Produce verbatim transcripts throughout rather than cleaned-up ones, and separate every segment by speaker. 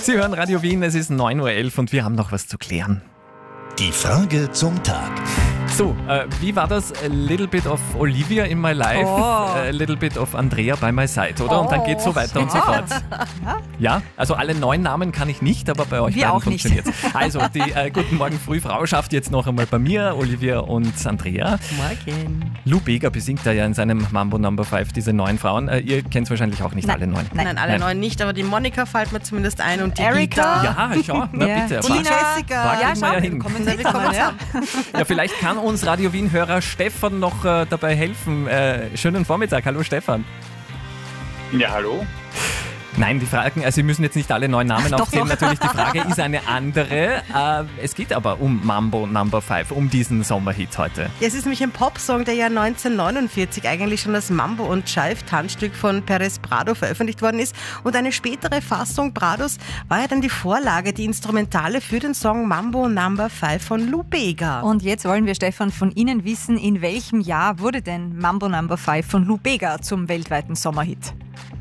Speaker 1: Sie hören Radio Wien, es ist neun Uhr elf und wir haben noch was zu klären.
Speaker 2: Die Frage zum Tag.
Speaker 1: So, äh, wie war das? A little bit of Olivia in my life,
Speaker 3: Oh.
Speaker 1: a little bit of Andrea by my side, oder? Und dann geht's so weiter und so fort. Ja, also alle neun Namen kann ich nicht, aber bei euch
Speaker 3: Wir
Speaker 1: beiden
Speaker 3: auch nicht.
Speaker 1: funktioniert's. Also, die äh, Guten Morgen Frühfrau schafft jetzt noch einmal bei mir, Olivia und Andrea.
Speaker 3: Morgen.
Speaker 1: Lou Bega besingt da ja in seinem Mambo Number Five diese neun Frauen. Äh, ihr kennt wahrscheinlich auch nicht
Speaker 3: Nein.
Speaker 1: alle neun.
Speaker 3: Nein.
Speaker 4: Nein, alle neun nicht, aber die Monika fällt mir zumindest ein und die
Speaker 3: Erika.
Speaker 4: Gita.
Speaker 1: Ja, schau, na
Speaker 3: Ja.
Speaker 1: bitte.
Speaker 3: Und
Speaker 1: Frag-
Speaker 3: die Jessica.
Speaker 1: frag
Speaker 3: Ja,
Speaker 1: ihn mal
Speaker 3: schau,
Speaker 1: ja hin.
Speaker 3: kommen
Speaker 4: Na,
Speaker 3: Sie
Speaker 4: wir kommen
Speaker 3: zusammen, ja.
Speaker 4: zusammen.
Speaker 1: Ja, vielleicht kann uns Radio Wien-Hörer Stefan noch äh, dabei helfen. Äh, schönen Vormittag. Hallo Stefan.
Speaker 5: Ja, hallo.
Speaker 1: Nein, die Fragen, also Sie müssen jetzt nicht alle neun Namen
Speaker 3: Ach, doch
Speaker 1: aufzählen.
Speaker 3: noch.
Speaker 1: Natürlich, die Frage ist eine andere. Äh, es geht aber um Mambo Number Five, um diesen Sommerhit heute.
Speaker 4: Ja, es ist nämlich ein Popsong, der ja neunzehnhundertneunundvierzig eigentlich schon als Mambo- und Jive-Tanzstück von Perez Prado veröffentlicht worden ist. Und eine spätere Fassung Prados war ja dann die Vorlage, die Instrumentale für den Song Mambo Number Five von Lou Bega.
Speaker 3: Und jetzt wollen wir, Stefan, von Ihnen wissen, in welchem Jahr wurde denn Mambo Number Five von Lou Bega zum weltweiten Sommerhit?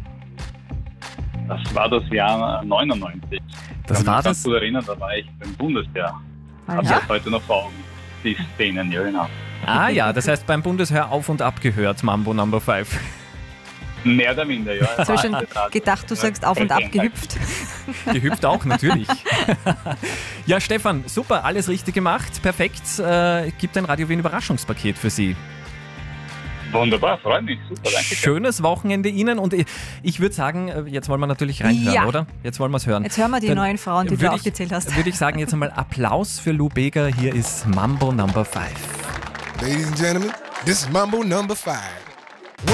Speaker 5: Das war das Jahr neunundneunzig.
Speaker 1: Das
Speaker 5: kann
Speaker 1: war
Speaker 5: mich ganz
Speaker 1: das?
Speaker 5: gut erinnern, da war ich beim Bundesheer.
Speaker 3: Ah,
Speaker 5: Hab
Speaker 3: ja?
Speaker 5: das heute noch vor Augen. Die Szenen, ja genau.
Speaker 1: Ah ja, das heißt beim Bundeshör auf und ab gehört, Mambo Number Five.
Speaker 5: Mehr oder minder, ja.
Speaker 3: Jetzt habe ich schon gedacht, du sagst auf und ab gehüpft.
Speaker 1: Gehüpft auch, natürlich. Ja, Stefan, super, alles richtig gemacht, perfekt. Äh, gibt ein Radio Wien Überraschungspaket für Sie.
Speaker 5: Wunderbar, freut mich, super, danke.
Speaker 1: Schönes Wochenende Ihnen und ich, ich würde sagen, äh, jetzt wollen wir natürlich reinhören,
Speaker 3: Ja.
Speaker 1: oder? Jetzt wollen wir es hören.
Speaker 3: Jetzt hören wir die
Speaker 1: Dann
Speaker 3: neuen Frauen, die du
Speaker 1: würde ich-
Speaker 3: aufgezählt hast.
Speaker 1: Würde ich sagen, jetzt einmal Applaus für Lou Bega. Hier ist Mambo Number Five.
Speaker 6: Ladies and gentlemen, this is Mambo Number Five.